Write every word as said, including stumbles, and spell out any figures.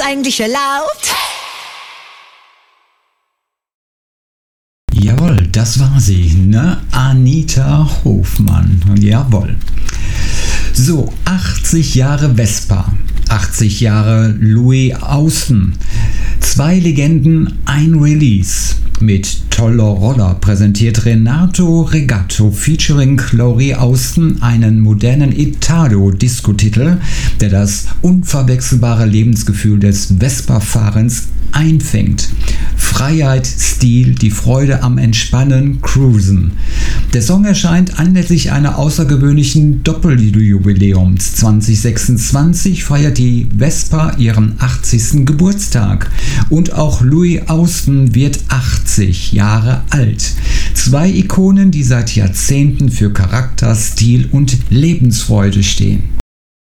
eigentlich erlaubt? Jawohl, das war sie, ne? Anita Hofmann. Jawohl. So, achtzig Jahre Vespa, achtzig Jahre Louis Austin. Zwei Legenden, ein Release. Mit Toller Roller präsentiert Renato Regatto featuring Chloe Austin einen modernen Italo-Disco-Titel, der das unverwechselbare Lebensgefühl des Vespa-Fahrens einfängt. Freiheit, Stil, die Freude am Entspannen, Cruisen. Der Song erscheint anlässlich einer außergewöhnlichen Doppeljubiläums. zwanzig sechsundzwanzig feiert die Vespa ihren achtzigsten Geburtstag. Und auch Louis Austin wird achtzig Jahre alt. Zwei Ikonen, die seit Jahrzehnten für Charakter, Stil und Lebensfreude stehen.